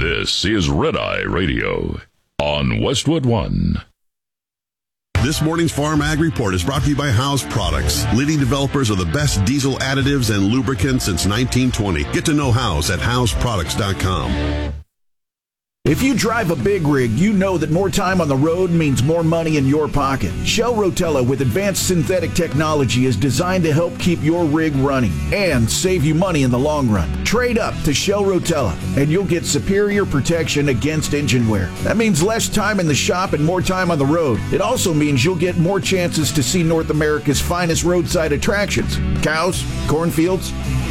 This is Red Eye Radio on Westwood One. This morning's Farm Ag Report is brought to you by House Products, leading developers of the best diesel additives and lubricants since 1920. Get to know House at houseproducts.com. If you drive a big rig, you know that more time on the road means more money in your pocket. Shell Rotella with advanced synthetic technology is designed to help keep your rig running and save you money in the long run. Trade up to Shell Rotella and you'll get superior protection against engine wear. That means less time in the shop and more time on the road. It also means you'll get more chances to see North America's finest roadside attractions. Cows, cornfields,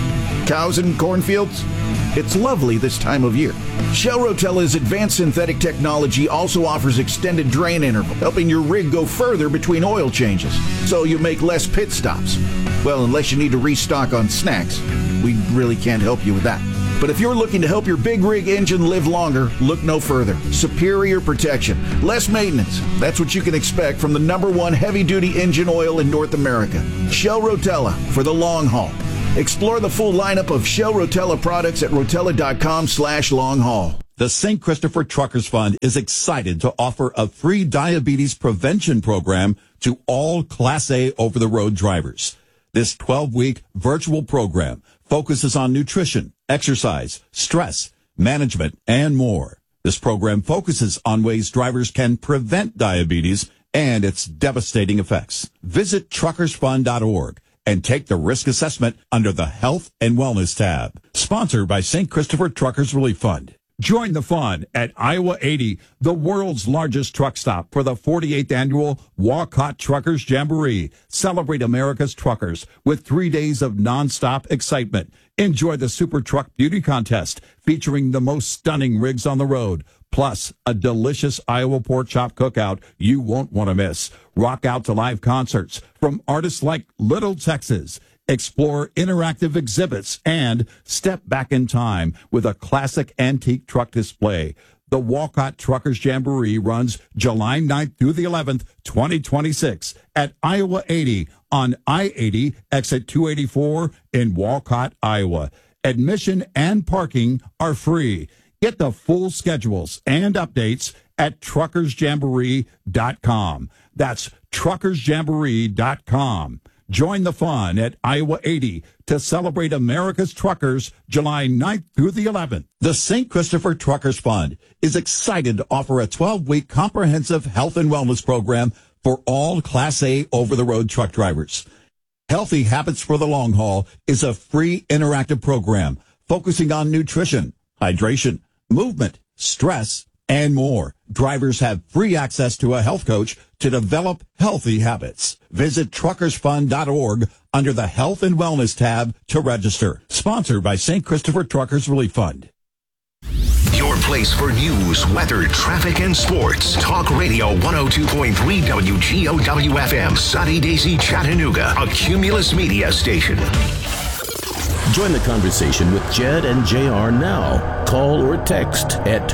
cows and cornfields. It's lovely this time of year. Shell Rotella's advanced synthetic technology also offers extended drain interval, helping your rig go further between oil changes, so you make less pit stops. Well, unless you need to restock on snacks. We really can't help you with that. But if you're looking to help your big rig engine live longer, look no further. Superior protection, less maintenance. That's what you can expect from the #1 heavy-duty engine oil in North America. Shell Rotella for the long haul. Explore the full lineup of Shell Rotella products at rotella.com/long-haul. The St. Christopher Truckers Fund is excited to offer a free diabetes prevention program to all Class A over-the-road drivers. This 12-week virtual program focuses on nutrition, exercise, stress, management, and more. This program focuses on ways drivers can prevent diabetes and its devastating effects. Visit truckersfund.org and take the risk assessment under the Health and Wellness tab. Sponsored by St. Christopher Truckers Relief Fund. Join the fun at Iowa 80, the world's largest truck stop, for the 48th annual Walcott Truckers Jamboree. Celebrate America's truckers with 3 days of nonstop excitement. Enjoy the Super Truck Beauty Contest featuring the most stunning rigs on the road, plus a delicious Iowa pork chop cookout you won't want to miss. Rock out to live concerts from artists like Little Texas. Explore interactive exhibits and step back in time with a classic antique truck display. The Walcott Truckers Jamboree runs July 9th through the 11th, 2026 at Iowa 80 on I-80 exit 284 in Walcott, Iowa. Admission and parking are free. Get the full schedules and updates at truckersjamboree.com. That's truckersjamboree.com. Join the fun at Iowa 80 to celebrate America's truckers July 9th through the 11th. The St. Christopher Truckers Fund is excited to offer a 12-week comprehensive health and wellness program for all Class A over-the-road truck drivers. Healthy Habits for the Long Haul is a free interactive program focusing on nutrition, hydration, movement, stress, and more. Drivers have free access to a health coach to develop healthy habits. Visit truckersfund.org under the Health and Wellness tab to register. Sponsored by St. Christopher Truckers Relief Fund. Your place for news, weather, traffic, and sports. Talk Radio 102.3 WGOW-FM. Sunny Daisy, Chattanooga. A Cumulus Media station. Join the conversation with Jed and JR now. Call or text at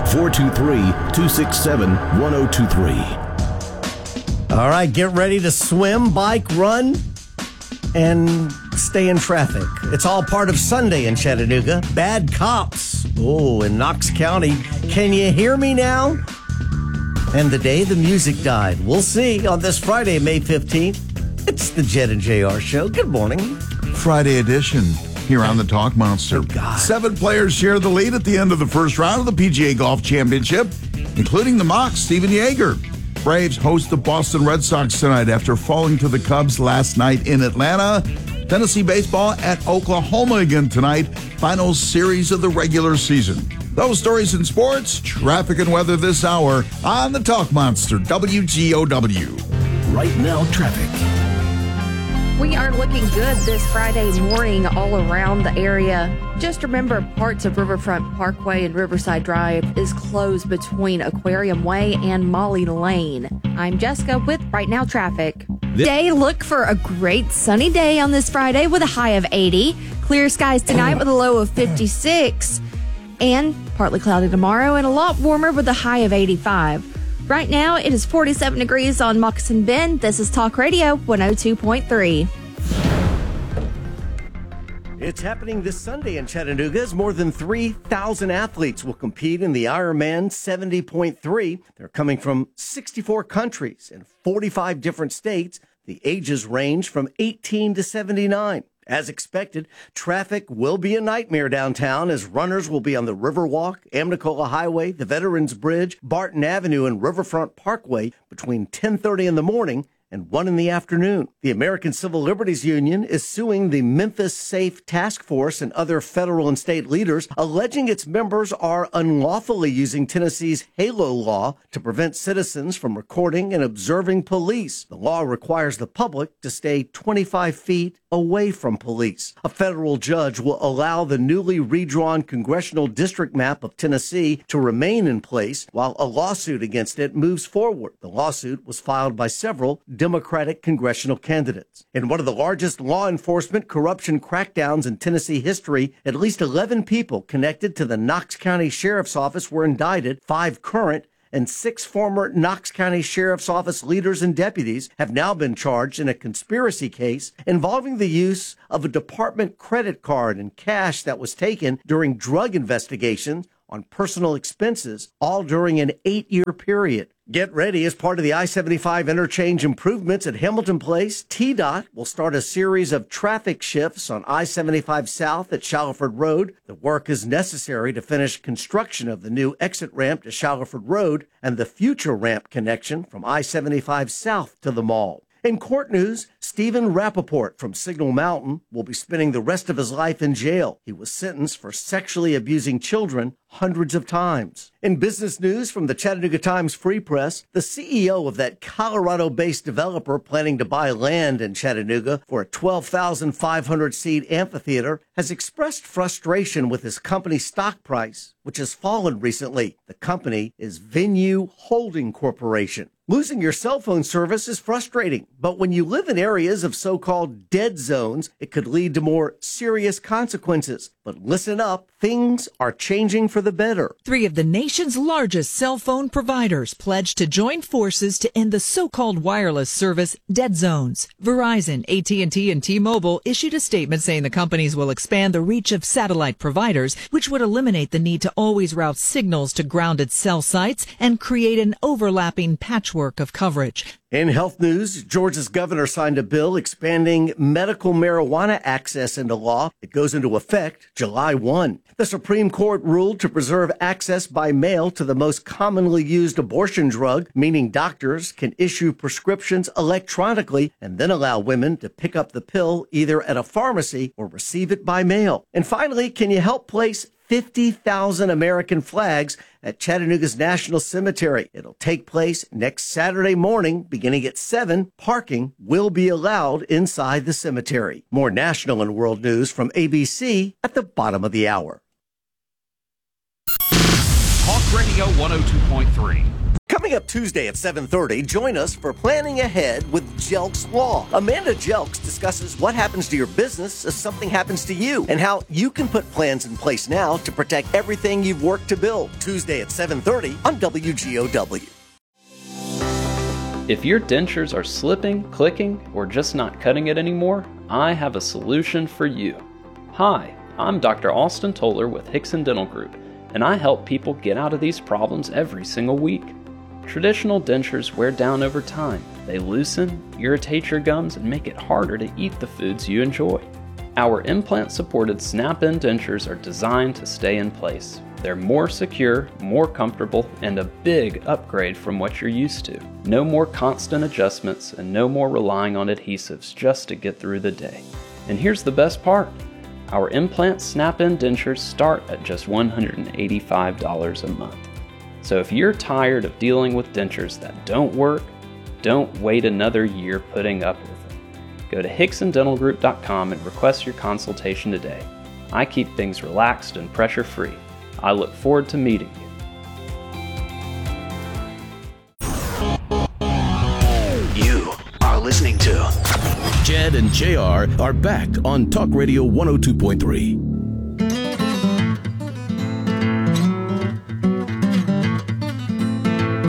423-267-1023. All right, get ready to swim, bike, run, and stay in traffic. It's all part of Sunday in Chattanooga. Bad cops. Oh, in Knox County. Can you hear me now? And the day the music died. We'll see on this Friday, May 15th. It's the Jed and JR Show. Good morning. Friday edition here on the Talk Monster. Oh, God. 7 players share the lead at the end of the first round of the PGA Golf Championship, including the Mox, Stephen Yeager. Braves host the Boston Red Sox tonight after falling to the Cubs last night in Atlanta. Tennessee baseball at Oklahoma again tonight. Final series of the regular season. Those stories in sports, traffic, and weather this hour on the Talk Monster, WGOW. Right now, traffic. We are looking good this Friday morning all around the area. Just remember, parts of Riverfront Parkway and Riverside Drive is closed between Aquarium Way and Molly Lane. I'm Jessica with Right Now Traffic. Today, look for a great sunny day on this Friday with a high of 80. Clear skies tonight with a low of 56. And partly cloudy tomorrow and a lot warmer with a high of 85. Right now, it is 47 degrees on Moccasin Bend. This is Talk Radio 102.3. It's happening this Sunday in Chattanooga as more than 3,000 athletes will compete in the Ironman 70.3. They're coming from 64 countries and 45 different states. The ages range from 18 to 79. As expected, traffic will be a nightmare downtown as runners will be on the Riverwalk, Amnicola Highway, the Veterans Bridge, Barton Avenue, and Riverfront Parkway between 10:30 in the morning and 1 in the afternoon. The American Civil Liberties Union is suing the Memphis Safe Task Force and other federal and state leaders, alleging its members are unlawfully using Tennessee's HALO law to prevent citizens from recording and observing police. The law requires the public to stay 25 feet away from police. A federal judge will allow the newly redrawn congressional district map of Tennessee to remain in place while a lawsuit against it moves forward. The lawsuit was filed by several Democratic congressional candidates. In one of the largest law enforcement corruption crackdowns in Tennessee history, at least 11 people connected to the Knox County Sheriff's Office were indicted. 5 current and 6 former Knox County Sheriff's Office leaders and deputies have now been charged in a conspiracy case involving the use of a department credit card and cash that was taken during drug investigations on personal expenses, all during an 8-year period. Get ready as part of the I-75 interchange improvements at Hamilton Place. TDOT will start a series of traffic shifts on I-75 South at Shallowford Road. The work is necessary to finish construction of the new exit ramp to Shallowford Road and the future ramp connection from I-75 South to the mall. In court news, Stephen Rappaport from Signal Mountain will be spending the rest of his life in jail. He was sentenced for sexually abusing children hundreds of times. In business news from the Chattanooga Times Free Press, the CEO of that Colorado-based developer planning to buy land in Chattanooga for a 12,500-seat amphitheater has expressed frustration with his company's stock price, which has fallen recently. The company is Venue Holding Corporation. Losing your cell phone service is frustrating, but when you live in areas of so-called dead zones, it could lead to more serious consequences. But listen up, things are changing for the better. 3 of the nation's largest cell phone providers pledged to join forces to end the so-called wireless service dead zones. Verizon, AT&T, and T-Mobile issued a statement saying the companies will expand the reach of satellite providers, which would eliminate the need to always route signals to grounded cell sites and create an overlapping patchwork of coverage. In health news, Georgia's governor signed a bill expanding medical marijuana access into law. It goes into effect July 1. The Supreme Court ruled to preserve access by mail to the most commonly used abortion drug, meaning doctors can issue prescriptions electronically and then allow women to pick up the pill either at a pharmacy or receive it by mail. And finally, can you help place 50,000 American flags at Chattanooga's National Cemetery? It'll take place next Saturday morning, beginning at 7. Parking will be allowed inside the cemetery. More national and world news from ABC at the bottom of the hour. Talk Radio 102.3. Coming up Tuesday at 7:30, join us for Planning Ahead with Jelks Law. Amanda Jelks discusses what happens to your business if something happens to you and how you can put plans in place now to protect everything you've worked to build. Tuesday at 7:30 on WGOW. If your dentures are slipping, clicking, or just not cutting it anymore, I have a solution for you. Hi, I'm Dr. Austin Toller with Hickson Dental Group, and I help people get out of these problems every single week. Traditional dentures wear down over time. They loosen, irritate your gums, and make it harder to eat the foods you enjoy. Our implant-supported snap-in dentures are designed to stay in place. They're more secure, more comfortable, and a big upgrade from what you're used to. No more constant adjustments and no more relying on adhesives just to get through the day. And here's the best part. Our implant snap-in dentures start at just $185 a month. So if you're tired of dealing with dentures that don't work, don't wait another year putting up with them. Go to HicksonDentalGroup.com and request your consultation today. I keep things relaxed and pressure-free. I look forward to meeting you. You are listening to Jed and JR are back on Talk Radio 102.3.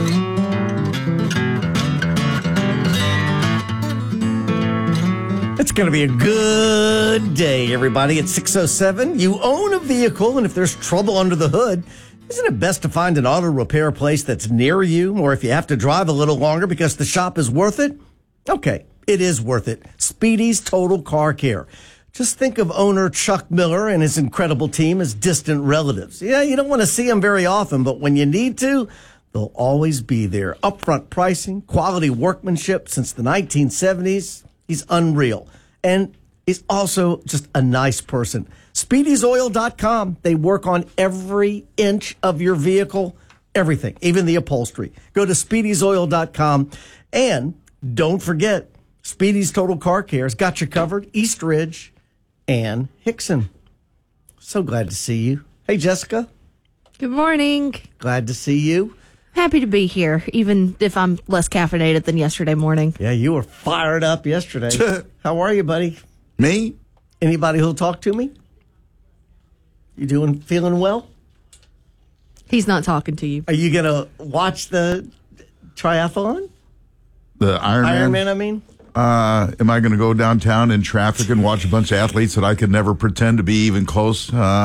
It's It's going to be a good day, everybody. At 6:07, you own a vehicle, and if there's trouble under the hood, isn't it best to find an auto repair place that's near you? Or if you have to drive a little longer because the shop is worth it? Okay, it is worth it. Speedy's Total Car Care. Just think of owner Chuck Miller and his incredible team as distant relatives. Yeah, you don't want to see them very often, but when you need to, they'll always be there. Upfront pricing, quality workmanship since the 1970s. He's unreal. And he's also just a nice person. Speedy'sOil.com. They work on every inch of your vehicle, everything, even the upholstery. Go to Speedy'sOil.com. And don't forget, Speedy's Total Car Care's got you covered. East Ridge and Hickson. So glad to see you. Hey, Jessica. Good morning. Glad to see you. Happy to be here, even if I'm less caffeinated than yesterday morning. Yeah, you were fired up yesterday. How are you, buddy? Me? Anybody who'll talk to me? You feeling well? He's not talking to you. Are you going to watch the triathlon? The Ironman? I mean? Am I going to go downtown in traffic and watch a bunch of athletes that I could never pretend to be even close?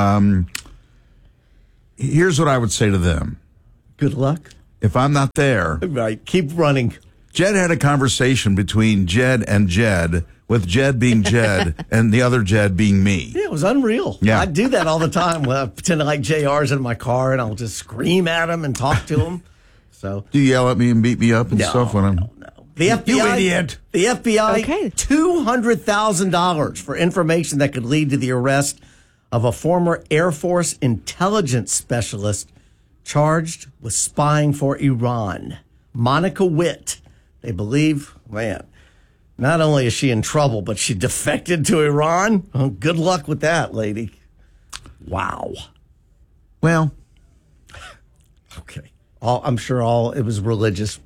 Here's what I would say to them. Good luck. If I'm not there. Right, keep running. Jed had a conversation between Jed and Jed, with Jed being Jed and the other Jed being me. Yeah, it was unreal. Yeah. I do that all the time. Well, I pretend like JR's in my car and I'll just scream at him and talk to him. So do you yell at me and beat me up and stuff when I'm... No. The FBI, you idiot. The FBI, okay. $200,000 for information that could lead to the arrest of a former Air Force intelligence specialist charged with spying for Iran. Monica Witt. They believe, man, not only is she in trouble, but she defected to Iran. Oh, good luck with that, lady. Wow. Well, okay. I'm sure it was religious.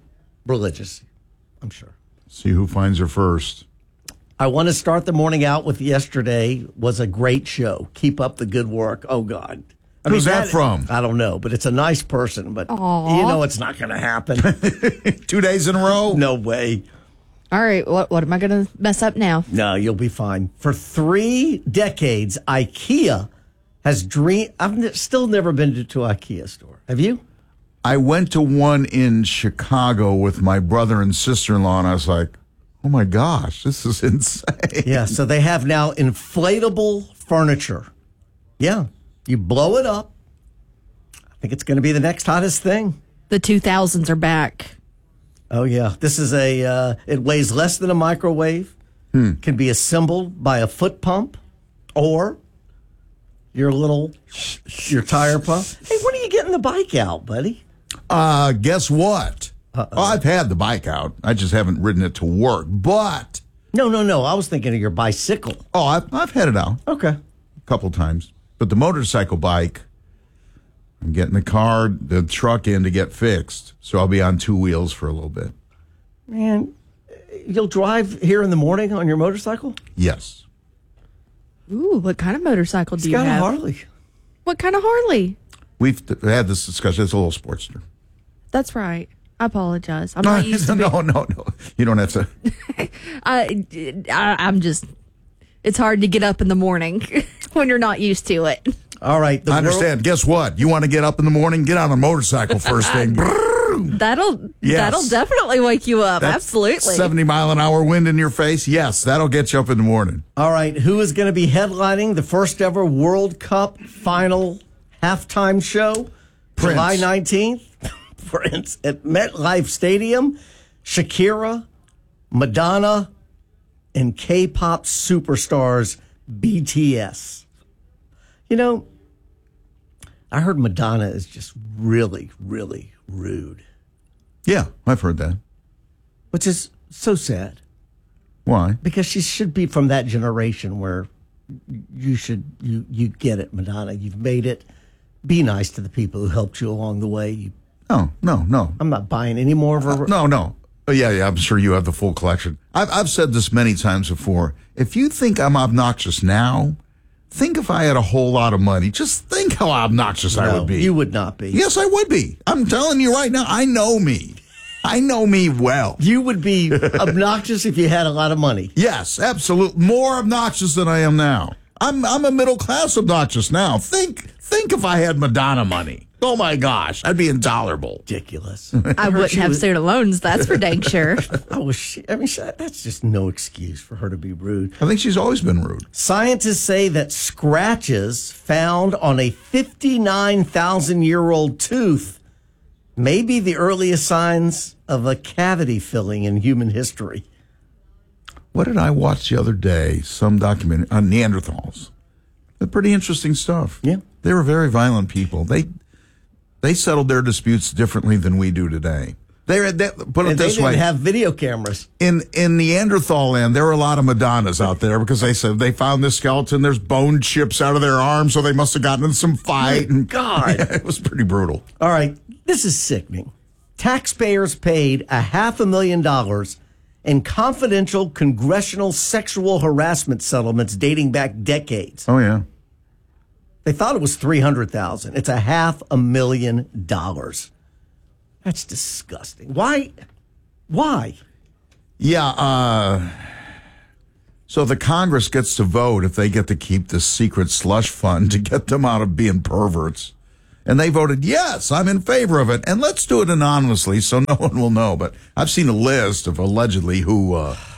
I'm sure. See who finds her first. I want to start the morning out with yesterday was a great show. Keep up the good work. Oh, God. Who's that from? I don't know, but it's a nice person. But Aww. You know it's not going to happen. 2 days in a row? No way. All right, what am I going to mess up now? No, you'll be fine. For 3 decades, IKEA has dreamed. I've still never been to an IKEA store. Have you? I went to one in Chicago with my brother and sister-in-law, and I was like, oh, my gosh, this is insane. Yeah, so they have now inflatable furniture. Yeah, you blow it up. I think it's going to be the next hottest thing. The 2000s are back. Oh, yeah. This is it weighs less than a microwave, can be assembled by a foot pump or your tire pump. Hey, when are you getting the bike out, buddy? Guess what? I've had the bike out. I just haven't ridden it to work. But no. I was thinking of your bicycle. Oh, I've had it out. Okay, a couple times. But the motorcycle bike, I'm getting the truck in to get fixed. So I'll be on 2 wheels for a little bit. Man, you'll drive here in the morning on your motorcycle? Yes. Ooh, what kind of motorcycle do you have? It's got a Harley. What kind of Harley? We've had this discussion. It's a little Sportster. That's right. I apologize. I'm not used to No. You don't have to. I'm just... It's hard to get up in the morning when you're not used to it. All right. I understand. Guess what? You want to get up in the morning? Get on a motorcycle first thing. That'll definitely wake you up. That Absolutely. 70-mile-an-hour wind in your face? Yes, that'll get you up in the morning. All right. Who is going to be headlining the first ever World Cup final halftime show? Prince. July 19th. Prince at MetLife Stadium. Shakira, Madonna, and K-pop superstars BTS. You know, I heard Madonna is just really, really rude. Yeah, I've heard that. Which is so sad. Why? Because she should be from that generation where you get it, Madonna. You've made it. Be nice to the people who helped you along the way. No. I'm not buying any more of her. No. Yeah, I'm sure you have the full collection. I've said this many times before. If you think I'm obnoxious now, think if I had a whole lot of money. Just think how obnoxious I would be. You would not be. Yes, I would be. I'm telling you right now, I know me. I know me well. You would be obnoxious if you had a lot of money. Yes, absolutely. More obnoxious than I am now. I'm a middle class obnoxious now. Think if I had Madonna money. Oh my gosh, I'd be intolerable. Ridiculous. I wouldn't have student loans, that's for dang sure. That's just no excuse for her to be rude. I think she's always been rude. Scientists say that scratches found on a 59,000-year-old tooth may be the earliest signs of a cavity filling in human history. What did I watch the other day? Some documentary on Neanderthals. They're pretty interesting stuff. Yeah. They were very violent people. They settled their disputes differently than we do today. Put it this way. They didn't have video cameras. In Neanderthal land, there were a lot of Madonnas out there because they said they found this skeleton. There's bone chips out of their arms, so they must have gotten in some fight. Oh, God. Yeah, it was pretty brutal. All right. This is sickening. Taxpayers paid $500,000 in confidential congressional sexual harassment settlements dating back decades. Oh, yeah. They thought it was $300,000. It's $500,000. That's disgusting. Why? Yeah. So the Congress gets to vote if they get to keep this secret slush fund to get them out of being perverts. And they voted, yes, I'm in favor of it. And let's do it anonymously so no one will know. But I've seen a list of allegedly who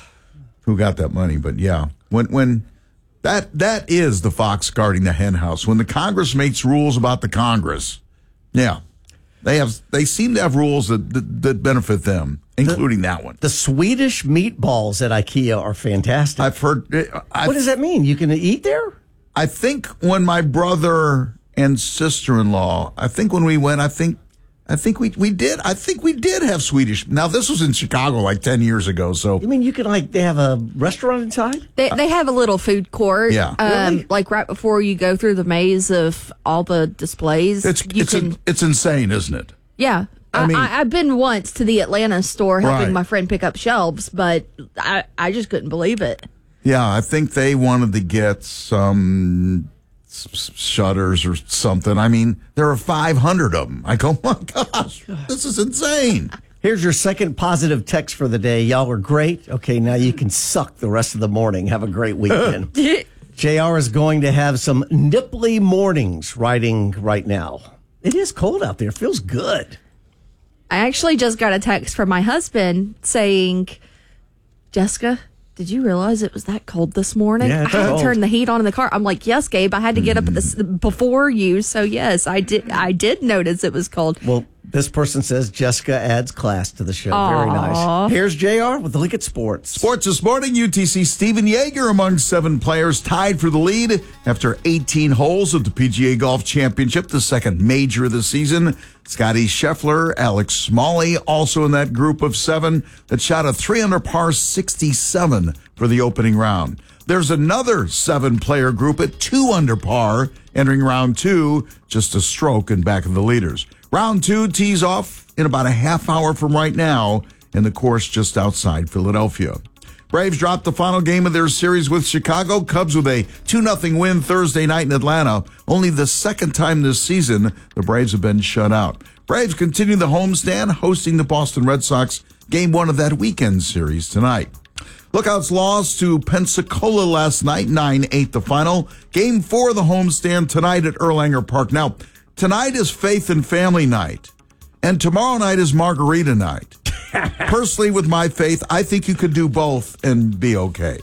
got that money. But yeah, when that is the fox guarding the hen house. When the Congress makes rules about the Congress, yeah, they seem to have rules that benefit them, including that one. The Swedish meatballs at IKEA are fantastic. I've heard. What does that mean? You can eat there? I think when my brother and sister-in-law, I think when we went, I think we did have Swedish. Now this was in Chicago like 10 years ago. So you mean you could they have a restaurant inside? They have a little food court. Yeah. Really? Like right before you go through the maze of all the displays. It's insane, isn't it? Yeah. I've been once to the Atlanta store helping Right. my friend pick up shelves, but I just couldn't believe it. Yeah, I think they wanted to get some shutters or something. I mean, there are 500 of them. I go, my gosh, this is insane. Here's your second positive text for the day. Y'all are great. Okay, now you can suck the rest of the morning. Have a great weekend. JR is going to have some nipply mornings riding right now. It is cold out there. It feels good. I actually just got a text from my husband saying, Jessica, did you realize it was that cold this morning? Yeah, I it's had cold. to turn the heat on in the car. I'm like, yes, Gabe, I had to get up before you. So yes, I did notice it was cold. Well, this person says Jessica adds class to the show. Very Aw. nice. Here's JR with a look at sports. Sports this morning, UTC Stephen Yeager among 7 players tied for the lead after 18 holes of the PGA Golf Championship, the second major of the season. Scotty Scheffler, Alex Smalley, also in that group of 7 that shot a 3-under par 67 for the opening round. There's another 7-player group at 2 under par entering round 2, just a stroke in back of the leaders. Round 2 tees off in about a half hour from right now in the course just outside Philadelphia. Braves dropped the final game of their series with Chicago. Cubs with a 2-0 win Thursday night in Atlanta. Only the second time this season the Braves have been shut out. Braves continue the homestand, hosting the Boston Red Sox. Game 1 of that weekend series tonight. Lookouts lost to Pensacola last night, 9-8 the final. Game 4 of the homestand tonight at Erlanger Park. Now, tonight is Faith and Family Night, and tomorrow night is Margarita Night. Personally, with my faith, I think you could do both and be okay.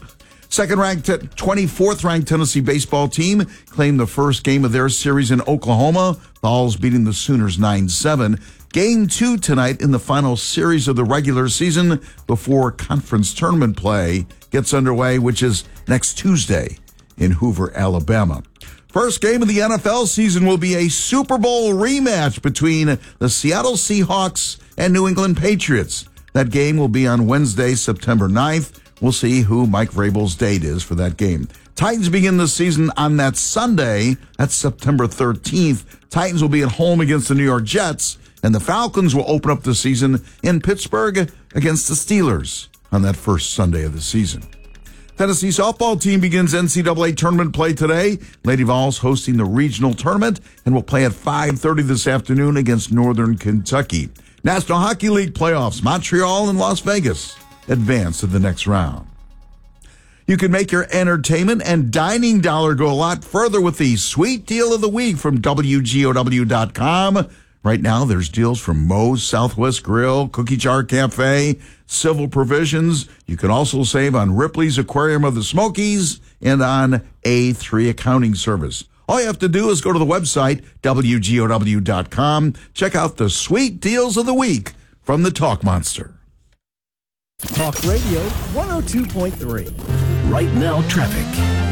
24th-ranked Tennessee baseball team claimed the first game of their series in Oklahoma. Vols beating the Sooners 9-7. Game 2 tonight in the final series of the regular season before conference tournament play gets underway, which is next Tuesday in Hoover, Alabama. First game of the NFL season will be a Super Bowl rematch between the Seattle Seahawks and New England Patriots. That game will be on Wednesday, September 9th. We'll see who Mike Vrabel's date is for that game. Titans begin the season on that Sunday. That's September 13th. Titans will be at home against the New York Jets, and the Falcons will open up the season in Pittsburgh against the Steelers on that first Sunday of the season. Tennessee softball team begins NCAA tournament play today. Lady Vols hosting the regional tournament and will play at 5:30 this afternoon against Northern Kentucky. National Hockey League playoffs. Montreal and Las Vegas advance to the next round. You can make your entertainment and dining dollar go a lot further with the sweet deal of the week from WGOW.com. Right now, there's deals from Moe's Southwest Grill, Cookie Jar Cafe, Civil Provisions. You can also save on Ripley's Aquarium of the Smokies and on A3 Accounting Service. All you have to do is go to the website, WGOW.com. Check out the sweet deals of the week from the Talk Monster. Talk Radio 102.3. Right now, traffic.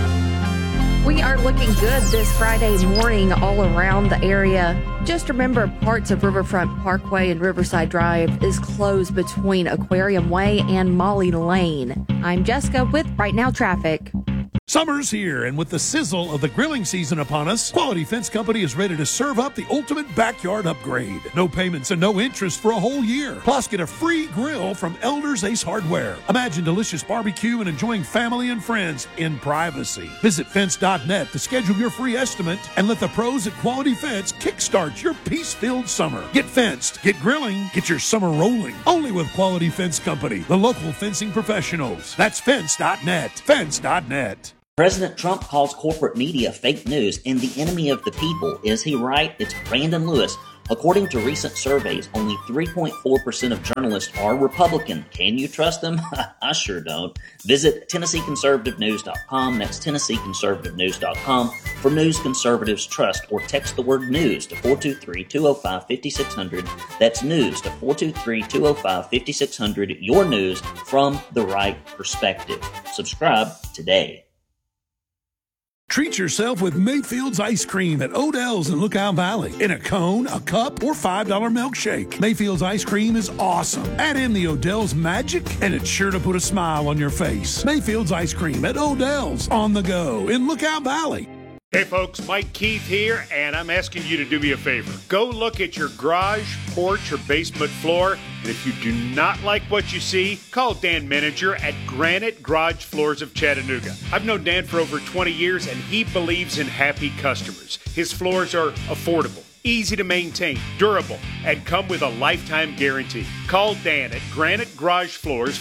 We are looking good this Friday morning all around the area. Just remember, parts of Riverfront Parkway and Riverside Drive is closed between Aquarium Way and Molly Lane. I'm Jessica with Right Now Traffic. Summer's here, and with the sizzle of the grilling season upon us, Quality Fence Company is ready to serve up the ultimate backyard upgrade. No payments and no interest for a whole year. Plus, get a free grill from Elders Ace Hardware. Imagine delicious barbecue and enjoying family and friends in privacy. Visit fence.net to schedule your free estimate and let the pros at Quality Fence kickstart your peace-filled summer. Get fenced, get grilling, get your summer rolling. Only with Quality Fence Company, the local fencing professionals. That's fence.net. Fence.net. President Trump calls corporate media fake news and the enemy of the people. Is he right? It's Brandon Lewis. According to recent surveys, only 3.4% of journalists are Republican. Can you trust them? I sure don't. Visit TennesseeConservativeNews.com. That's TennesseeConservativeNews.com for news conservatives trust, or text the word news to 423-205-5600. That's news to 423-205-5600. Your news from the right perspective. Subscribe today. Treat yourself with Mayfield's ice cream at Odell's in Lookout Valley. In a cone, a cup, or $5 milkshake. Mayfield's ice cream is awesome. Add in the Odell's magic, and it's sure to put a smile on your face. Mayfield's ice cream at Odell's on the go in Lookout Valley. Hey folks, Mike Keith here, and I'm asking you to do me a favor. Go look at your garage, porch, or basement floor, and if you do not like what you see, call Dan Menninger at Granite Garage Floors of Chattanooga. I've known Dan for over 20 years, and he believes in happy customers. His floors are affordable, easy to maintain, durable, and come with a lifetime guarantee. Call Dan at Granite Garage Floors,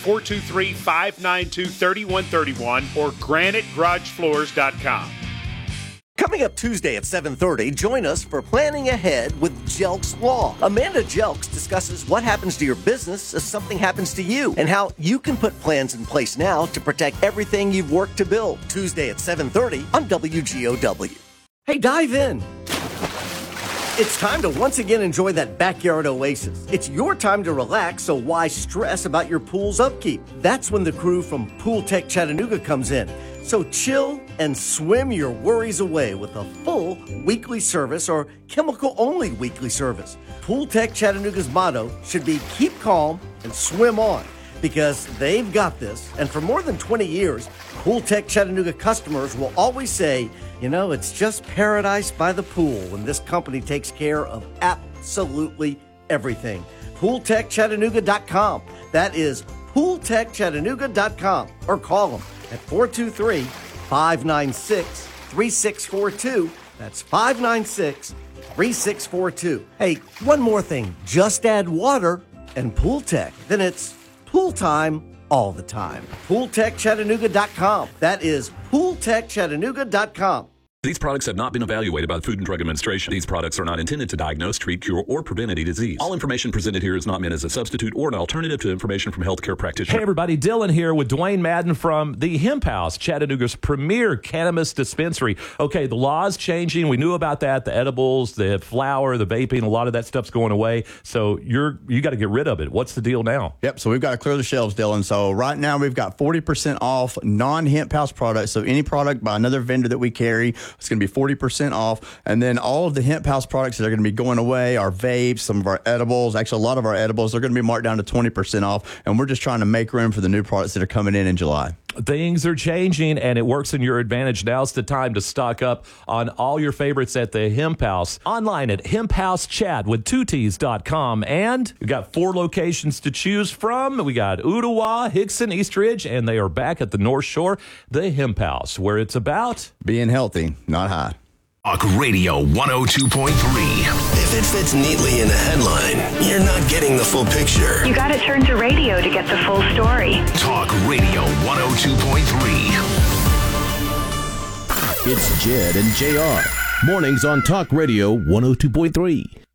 423-592-3131, or granitegaragefloors.com. Coming up Tuesday at 7:30, join us for Planning Ahead with Jelks Law. Amanda Jelks discusses what happens to your business if something happens to you and how you can put plans in place now to protect everything you've worked to build. Tuesday at 7:30 on WGOW. Hey, dive in. It's time to once again enjoy that backyard oasis. It's your time to relax, so why stress about your pool's upkeep? That's when the crew from Pool Tech Chattanooga comes in. So chill and swim your worries away with a full weekly service or chemical-only weekly service. Pool Tech Chattanooga's motto should be keep calm and swim on, because they've got this. And for more than 20 years, Pool Tech Chattanooga customers will always say, you know, it's just paradise by the pool when this company takes care of absolutely everything. PoolTechChattanooga.com. That is PoolTechChattanooga.com. Or call them at 423-596-3642. That's 596-3642. Hey, one more thing. Just add water and Pool Tech. Then it's pool time all the time. PoolTechChattanooga.com. That is PoolTechChattanooga.com. These products have not been evaluated by the Food and Drug Administration. These products are not intended to diagnose, treat, cure, or prevent any disease. All information presented here is not meant as a substitute or an alternative to information from healthcare practitioners. Hey everybody, Dylan here with Dwayne Madden from the Hemp House, Chattanooga's premier cannabis dispensary. Okay, the law's changing. We knew about that. The edibles, the flower, the vaping, a lot of that stuff's going away. So you got to get rid of it. What's the deal now? Yep, so we've got to clear the shelves, Dylan. So right now we've got 40% off non-Hemp House products. So any product by another vendor that we carry, it's going to be 40% off. And then all of the Hemp House products that are going to be going away, our vapes, some of our edibles, actually a lot of our edibles, they're going to be marked down to 20% off. And we're just trying to make room for the new products that are coming in July. Things are changing, and it works in your advantage. Now's the time to stock up on all your favorites at the Hemp House. Online at hemphousechat.com. And we've got 4 locations to choose from. We got Ottawa, Hickson, East Ridge, and they are back at the North Shore, the Hemp House, where it's about being healthy, not high. Talk Radio 102.3. it fits neatly in a headline, you're not getting the full picture. You got to turn to radio to get the full story. Talk Radio 102.3. It's Jed and JR. Mornings on Talk Radio 102.3.